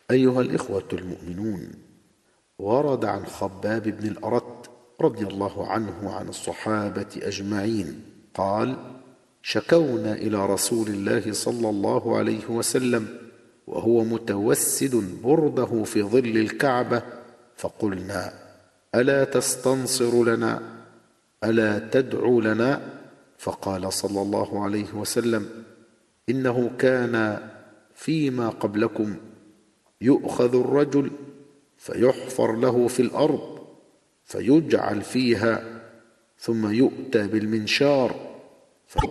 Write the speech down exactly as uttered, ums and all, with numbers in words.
أيها الإخوة المؤمنون، ورد عن خباب بن الأرت رضي الله عنه وعن الصحابة أجمعين قال: شكونا إلى رسول الله صلى الله عليه وسلم وهو متوسد برده في ظل الكعبة، فقلنا: ألا تستنصر لنا؟ ألا تدعو لنا؟ فقال صلى الله عليه وسلم: إنه كان فيما قبلكم يؤخذ الرجل فيحفر له في الأرض فيجعل فيها، ثم يؤتى بالمنشار